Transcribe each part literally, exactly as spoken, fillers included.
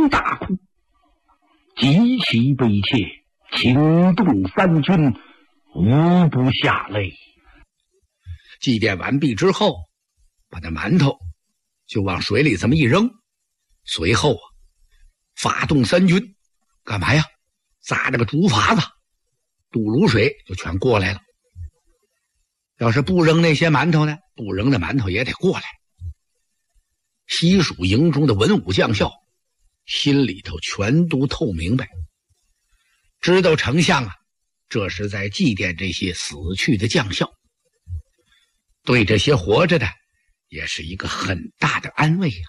声大哭，极其悲切，情动三军，无不下泪。 祭奠完毕之后，把那馒头就往水里这么一扔，随后啊，发动三军，干嘛呀？砸这个竹筏子，渡泸水就全过来了。要是不扔那些馒头呢，不扔的馒头也得过来。西蜀营中的文武将校心里头全都透明白，知道丞相啊，这是在祭奠这些死去的将校，对这些活着的也是一个很大的安慰啊。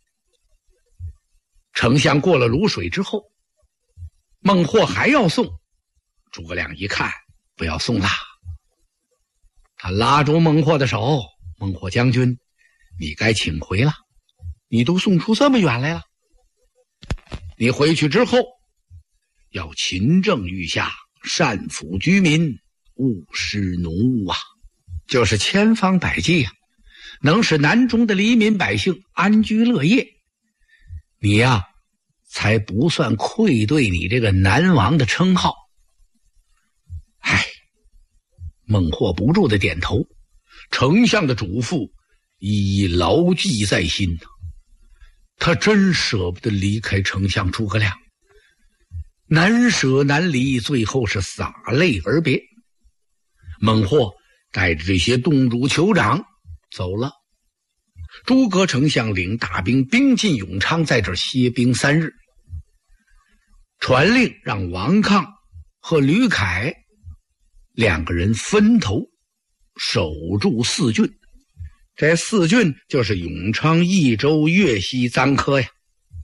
丞相过了泸水之后，孟获还要送，诸葛亮一看不要送啦，他拉住孟获的手，孟获将军，你该请回了，你都送出这么远来了，你回去之后要勤政御下，善抚居民，勿施农务啊，就是千方百计啊，能使南中的黎民百姓安居乐业，你呀、啊、才不算愧对你这个南王的称号。唉，孟获不住的点头，丞相的嘱咐一一牢记在心，他真舍不得离开丞相诸葛亮，难舍难离，最后是洒泪而别。孟获带着这些洞主酋长走了，诸葛丞相领大兵兵进永昌，在这儿歇兵三日，传令让王亢和吕凯两个人分头守住四郡。这四郡就是永昌、益州、岳西、臧科呀。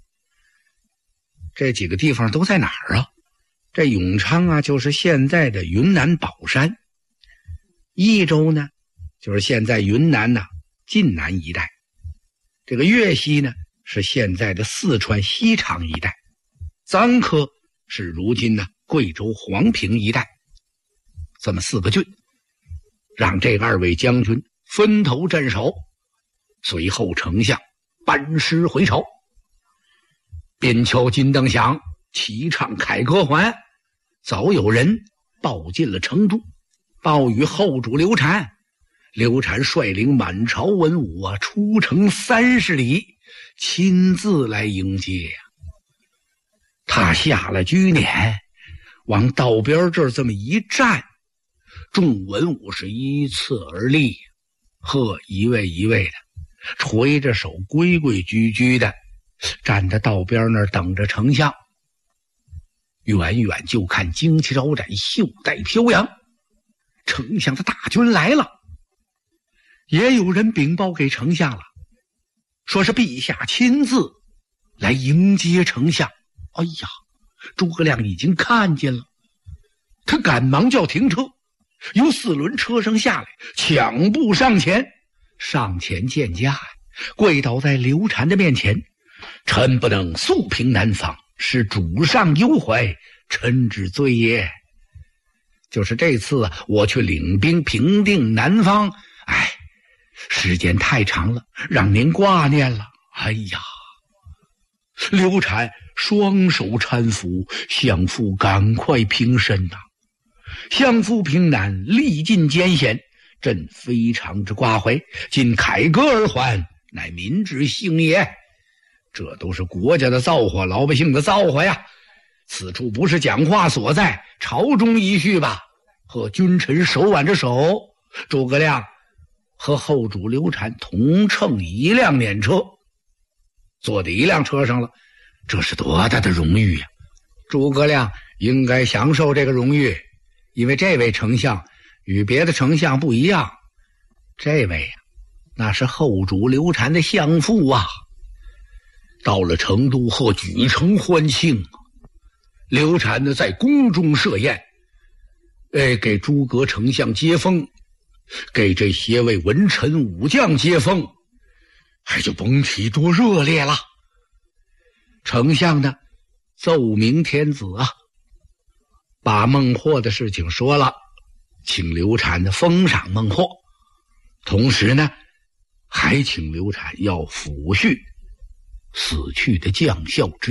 这几个地方都在哪儿啊？这永昌啊，就是现在的云南保山；益州呢，就是现在云南呐、啊、晋南一带；这个岳西呢，是现在的四川西昌一带；臧科是如今呢贵州黄平一带。这么四个郡，让这二位将军分头镇守，随后丞相班师回朝。边敲金灯响，齐唱凯歌还，早有人报进了成都，报与后主刘禅。刘禅率领满朝文武啊，出城三十里，亲自来迎接呀、啊。他下了居辇，往道边这儿这么一站，众文武是依次而立，呵，一位一位的垂着手，规规矩矩的站在道边那儿等着丞相。远远就看旌旗招展，袖带飘扬，丞相的大军来了。也有人禀报给丞相了，说是陛下亲自来迎接丞相。哎呀，诸葛亮已经看见了，他赶忙叫停车，由四轮车上下来，抢步上前，上前见驾，跪倒在刘禅的面前。臣不能速平南方，是主上忧怀，臣之罪也。就是这次我去领兵平定南方，哎，时间太长了，让您挂念了。哎呀，刘禅双手搀扶，相父赶快平身呐、啊！相父平南，历尽艰险，朕非常之挂怀。今凯歌而还，乃民之幸也。这都是国家的造化，老百姓的造化呀！此处不是讲话所在，朝中一叙吧。和君臣手挽着手，诸葛亮和后主刘禅同乘一辆辇车，坐在一辆车上了，这是多大的荣誉呀！诸葛亮应该享受这个荣誉，因为这位丞相与别的丞相不一样，这位呀、啊，那是后主刘禅的相父啊。到了成都后，举城欢庆，刘禅呢在宫中设宴，哎，给诸葛丞相接风，给这些位文臣武将接风，还就甭提多热烈了。丞相呢奏明天子啊，把孟获的事情说了，请刘禅的封赏孟获，同时呢还请刘禅要抚恤死去的将校之